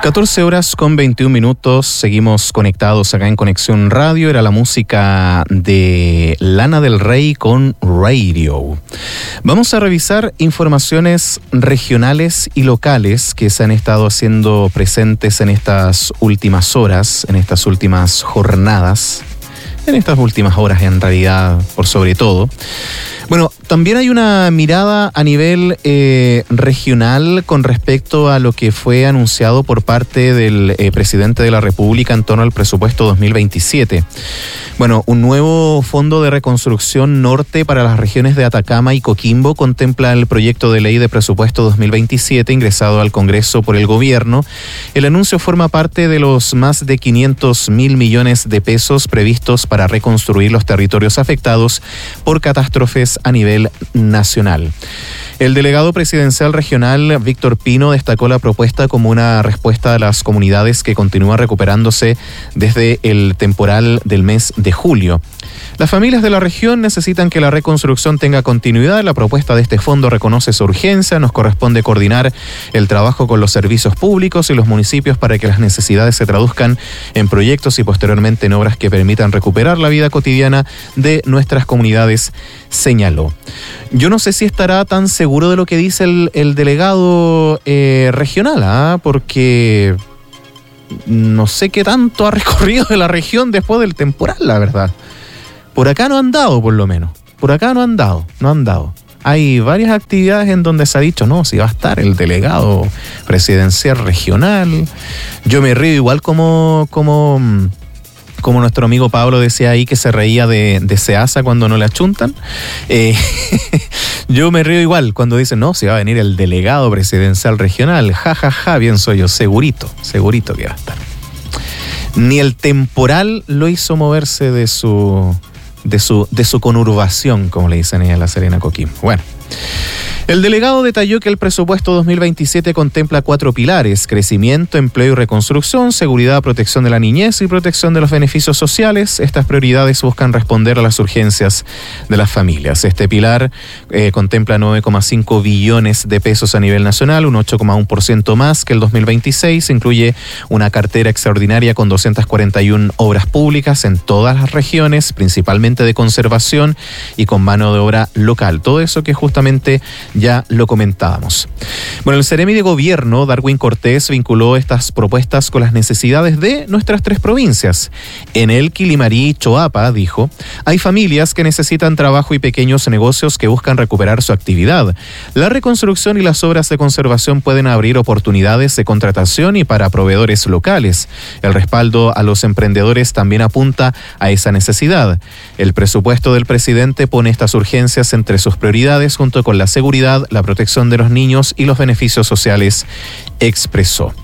14 horas con 21 minutos, seguimos conectados acá en Conexión Radio. Era la música de Lana del Rey con Radio. Vamos a revisar informaciones regionales y locales que se han estado haciendo presentes en estas últimas horas, en estas últimas jornadas, en estas últimas horas en realidad, por sobre todo. Bueno, también hay una mirada a nivel regional con respecto a lo que fue anunciado por parte del presidente de la República en torno al presupuesto 2027. Bueno, un nuevo fondo de reconstrucción norte para las regiones de Atacama y Coquimbo contempla el proyecto de ley de presupuesto 2027 ingresado al Congreso por el gobierno. El anuncio forma parte de los más de 500.000 millones de pesos previstos para reconstruir los territorios afectados por catástrofes a nivel nacional. El delegado presidencial regional, Víctor Pino, destacó la propuesta como una respuesta a las comunidades que continúan recuperándose desde el temporal del mes de julio. Las familias de la región necesitan que la reconstrucción tenga continuidad. La propuesta de este fondo reconoce su urgencia. Nos corresponde coordinar el trabajo con los servicios públicos y los municipios para que las necesidades se traduzcan en proyectos y posteriormente en obras que permitan recuperar la vida cotidiana de nuestras comunidades, señaló. Yo no sé si estará tan seguro de lo que dice el delegado regional, porque no sé qué tanto ha recorrido de la región después del temporal, la verdad. Por acá no han dado, por lo menos. Por acá no han dado. Hay varias actividades en donde se ha dicho, no, si va a estar el delegado presidencial regional. Yo me río igual como nuestro amigo Pablo decía ahí, que se reía de SEASA cuando no le achuntan. Yo me río igual cuando dicen, no, si va a venir el delegado presidencial regional. Ja, ja, ja, bien soy yo, segurito que va a estar. Ni el temporal lo hizo moverse de su conurbación, como le dicen ahí a La Serena, Coquimbo. Bueno, el delegado detalló que el presupuesto 2027 contempla 4 pilares: crecimiento, empleo y reconstrucción, seguridad, protección de la niñez y protección de los beneficios sociales. Estas prioridades buscan responder a las urgencias de las familias. Este pilar contempla 9,5 billones de pesos a nivel nacional, un 8,1% más que el 2026. Incluye una cartera extraordinaria con 241 obras públicas en todas las regiones, principalmente de conservación y con mano de obra local. Todo eso que justamente ya lo comentábamos. Bueno, el Ceremi de Gobierno, Darwin Cortés, vinculó estas propuestas con las necesidades de nuestras 3 provincias. En Elqui, Limarí y Choapa, dijo, hay familias que necesitan trabajo y pequeños negocios que buscan recuperar su actividad. La reconstrucción y las obras de conservación pueden abrir oportunidades de contratación y para proveedores locales. El respaldo a los emprendedores también apunta a esa necesidad. El presupuesto del presidente pone estas urgencias entre sus prioridades junto con la seguridad, la protección de los niños y los beneficios sociales, expresó.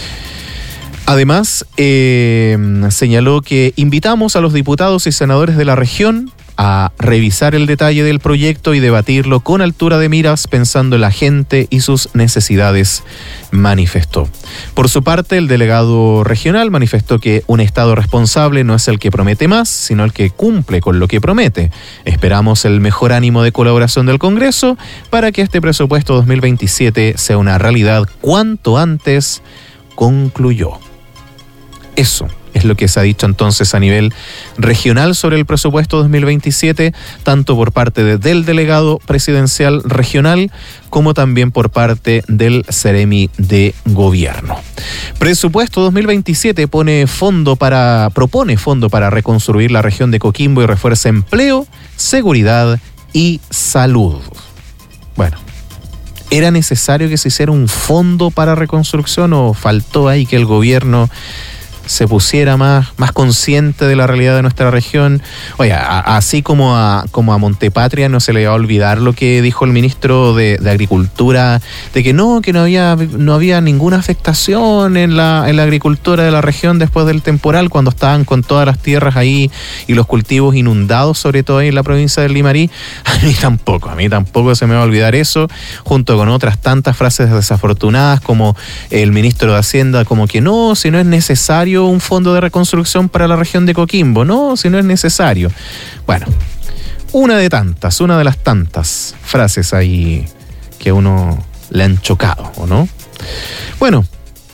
Además, señaló que invitamos a los diputados y senadores de la región a revisar el detalle del proyecto y debatirlo con altura de miras, pensando en la gente y sus necesidades, manifestó. Por su parte, el delegado regional manifestó que un Estado responsable no es el que promete más, sino el que cumple con lo que promete. Esperamos el mejor ánimo de colaboración del Congreso para que este presupuesto 2027 sea una realidad cuanto antes, concluyó. Eso es lo que se ha dicho entonces a nivel regional sobre el presupuesto 2027, tanto por parte del delegado presidencial regional como también por parte del Ceremi de Gobierno. Presupuesto 2027 propone fondo para reconstruir la región de Coquimbo y refuerza empleo, seguridad y salud. Bueno, ¿era necesario que se hiciera un fondo para reconstrucción o faltó ahí que el gobierno se pusiera más consciente de la realidad de nuestra región? Oye, así como a Montepatria no se le va a olvidar lo que dijo el ministro de Agricultura, de que no había ninguna afectación en la agricultura de la región después del temporal, cuando estaban con todas las tierras ahí y los cultivos inundados, sobre todo ahí en la provincia del Limarí. A mí tampoco se me va a olvidar eso, junto con otras tantas frases desafortunadas como el ministro de Hacienda, como que no, si no es necesario un fondo de reconstrucción para la región de Coquimbo, no, si no es necesario. Bueno, una de las tantas frases ahí que a uno le han chocado, ¿o no? Bueno,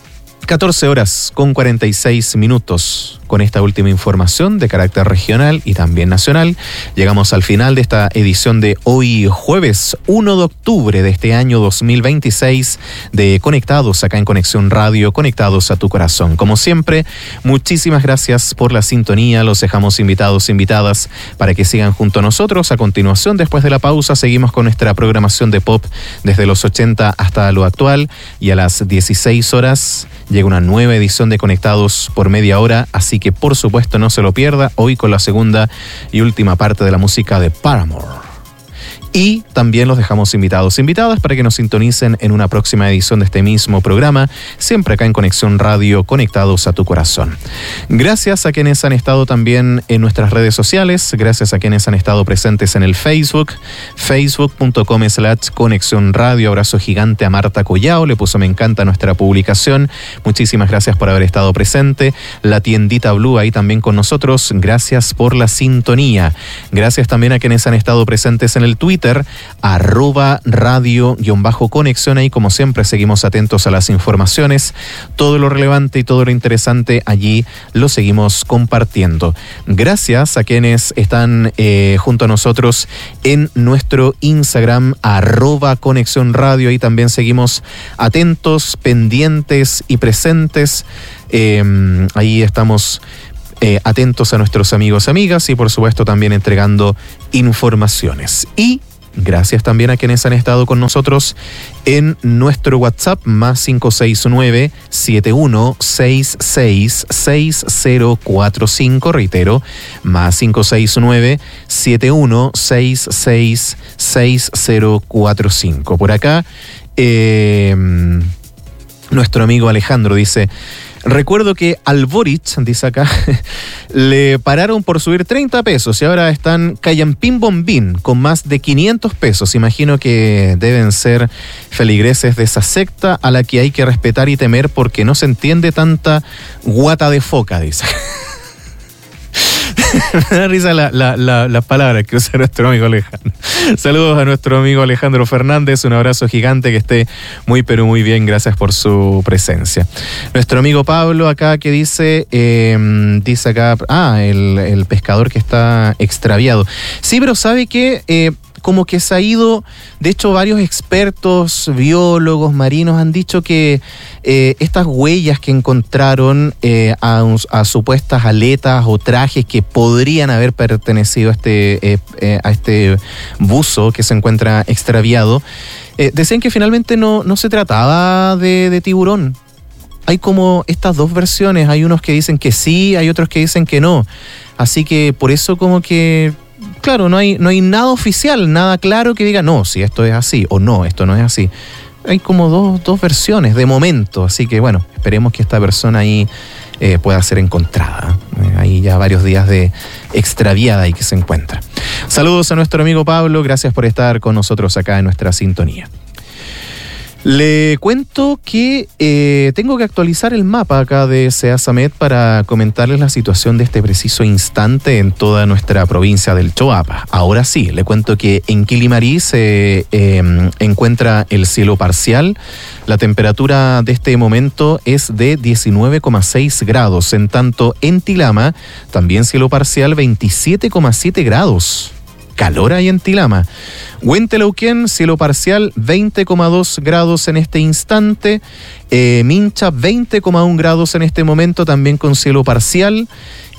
14 horas con 46 minutos. Con esta última información de carácter regional y también nacional, llegamos al final de esta edición de hoy jueves 1 de octubre de este año 2026 de Conectados acá en Conexión Radio, conectados a tu corazón. Como siempre, muchísimas gracias por la sintonía. Los dejamos invitados, invitadas para que sigan junto a nosotros. A continuación, después de la pausa, seguimos con nuestra programación de pop desde los 80 hasta lo actual, y a las 16 horas llega una nueva edición de Conectados por media hora, así que por supuesto no se lo pierda, hoy con la segunda y última parte de la música de Paramore. Y también los dejamos invitados, invitadas para que nos sintonicen en una próxima edición de este mismo programa, siempre acá en Conexión Radio, conectados a tu corazón. Gracias a quienes han estado también en nuestras redes sociales, gracias a quienes han estado presentes en el Facebook, facebook.com/Conexión Radio. Abrazo gigante a Marta Collao, le puso me encanta nuestra publicación. Muchísimas gracias por haber estado presente. La tiendita Blue ahí también con nosotros, gracias por la sintonía. Gracias también a quienes han estado presentes en el Twitter, @radio_conexión. Ahí como siempre seguimos atentos a las informaciones, todo lo relevante y todo lo interesante allí lo seguimos compartiendo. Gracias a quienes están junto a nosotros en nuestro Instagram @conexión radio. Ahí también seguimos atentos, pendientes y presentes. Ahí estamos atentos a nuestros amigos, amigas, y por supuesto también entregando informaciones. Y gracias también a quienes han estado con nosotros en nuestro WhatsApp +569-7166-6045. Reitero, +569-7166-6045. Por acá, nuestro amigo Alejandro dice: recuerdo que al Boric, dice acá, le pararon por subir 30 pesos y ahora están callampín bombín con más de 500 pesos. Imagino que deben ser feligreses de esa secta a la que hay que respetar y temer porque no se entiende tanta guata de foca, dice. Me da risa las palabras que usa nuestro amigo Alejandro. Saludos a nuestro amigo Alejandro Fernández, un abrazo gigante, que esté muy pero muy bien, gracias por su presencia. Nuestro amigo Pablo acá que dice acá, el pescador que está extraviado. Sí, pero ¿sabe qué? Como que se ha ido, de hecho varios expertos, biólogos, marinos han dicho que estas huellas que encontraron a supuestas aletas o trajes que podrían haber pertenecido a este buzo que se encuentra extraviado, decían que finalmente no se trataba de tiburón. Hay como estas dos versiones, hay unos que dicen que sí, hay otros que dicen que no. Así que por eso como que, claro, no hay nada oficial, nada claro que diga, no, si esto es así, o no, esto no es así. Hay como dos versiones de momento, así que bueno, esperemos que esta persona ahí pueda ser encontrada. Hay ya varios días de extraviada y que se encuentra. Saludos a nuestro amigo Pablo, gracias por estar con nosotros acá en nuestra sintonía. Le cuento que tengo que actualizar el mapa acá de SEASAMED para comentarles la situación de este preciso instante en toda nuestra provincia del Choapa. Ahora sí, le cuento que en Quilimarí se encuentra el cielo parcial. La temperatura de este momento es de 19,6 grados. En tanto, en Tilama, también cielo parcial, 27,7 grados. Calor ahí en Tilama. Huentelauquén, cielo parcial, 20,2 grados en este instante. Mincha, 20,1 grados en este momento, también con cielo parcial.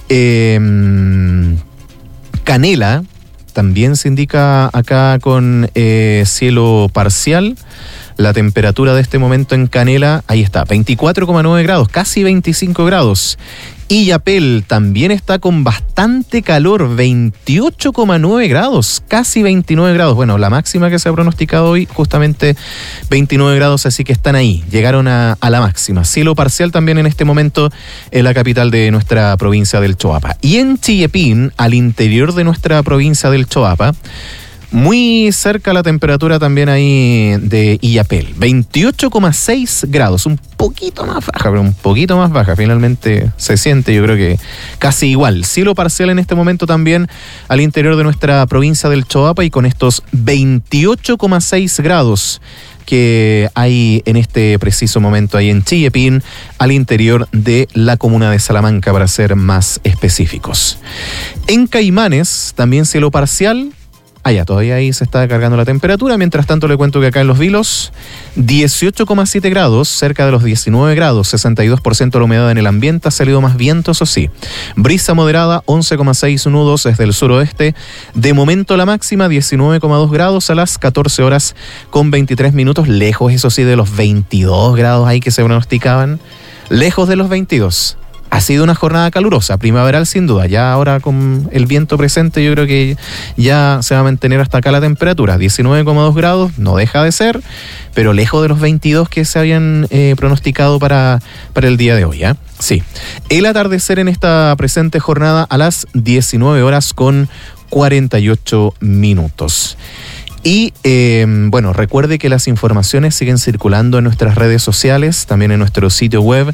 Canela, también se indica acá con cielo parcial. La temperatura de este momento en Canela, ahí está, 24,9 grados, casi 25 grados. Illapel también está con bastante calor, 28,9 grados, casi 29 grados. Bueno, la máxima que se ha pronosticado hoy, justamente 29 grados, así que están ahí, llegaron a la máxima. Cielo parcial también en este momento en la capital de nuestra provincia del Choapa. Y en Chillepín, al interior de nuestra provincia del Choapa, muy cerca la temperatura también ahí de Illapel, 28,6 grados, un poquito más baja, pero un poquito más baja, finalmente se siente, yo creo que casi igual. Cielo parcial en este momento también al interior de nuestra provincia del Choapa y con estos 28,6 grados que hay en este preciso momento ahí en Chillepín, al interior de la comuna de Salamanca, para ser más específicos. En Caimanes, también cielo parcial. Todavía ahí se está cargando la temperatura. Mientras tanto, le cuento que acá en Los Vilos, 18,7 grados, cerca de los 19 grados, 62% la humedad en el ambiente, ha salido más viento, eso sí. Brisa moderada, 11,6 nudos desde el suroeste. De momento la máxima, 19,2 grados a las 14 horas con 23 minutos. Lejos, eso sí, de los 22 grados ahí que se pronosticaban. Lejos de los 22. Ha sido una jornada calurosa, primaveral sin duda. Ya ahora con el viento presente yo creo que ya se va a mantener hasta acá la temperatura. 19,2 grados, no deja de ser, pero lejos de los 22 que se habían pronosticado para el día de hoy. Sí. El atardecer en esta presente jornada a las 19 horas con 48 minutos. Y bueno, recuerde que las informaciones siguen circulando en nuestras redes sociales, también en nuestro sitio web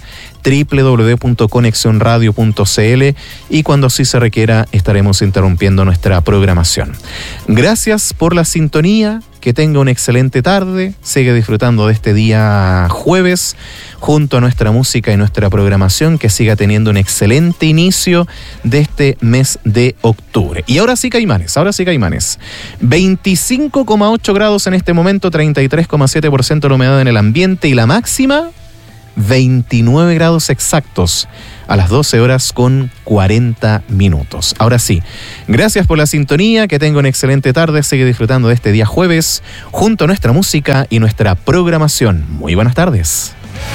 www.conexionradio.cl, y cuando así se requiera estaremos interrumpiendo nuestra programación. Gracias por la sintonía, que tenga una excelente tarde, sigue disfrutando de este día jueves junto a nuestra música y nuestra programación, que siga teniendo un excelente inicio de este mes de octubre. Y ahora sí Caimanes, 25,8 grados en este momento, 33,7% la humedad en el ambiente, y la máxima 29 grados exactos a las 12 horas con 40 minutos. Ahora sí, gracias por la sintonía, que tenga una excelente tarde, sigue disfrutando de este día jueves junto a nuestra música y nuestra programación. Muy buenas tardes.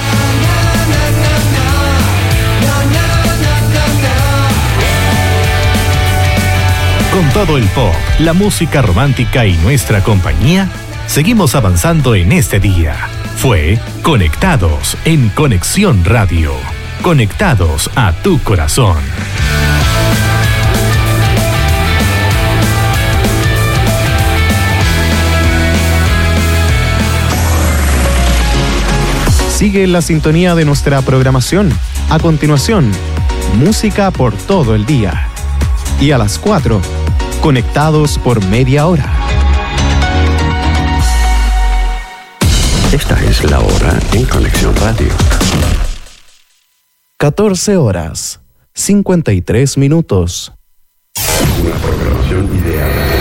Con todo el pop, la música romántica y nuestra compañía, seguimos avanzando en este día. Fue Conectados en Conexión Radio. Conectados a tu corazón. Sigue en la sintonía de nuestra programación. A continuación, música por todo el día. Y a las 4, Conectados por media hora. Esta es la hora en Conexión Radio. 14 horas, 53 minutos. Una programación ideal.